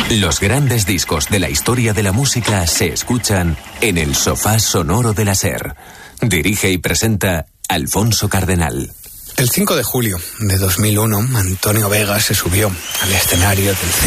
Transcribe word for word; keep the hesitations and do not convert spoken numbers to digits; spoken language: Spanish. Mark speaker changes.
Speaker 1: Los grandes discos de la historia de la música se escuchan en el sofá sonoro de la SER. Dirige y presenta Alfonso Cardenal.
Speaker 2: El cinco de julio de dos mil uno, Antonio Vega se subió al escenario del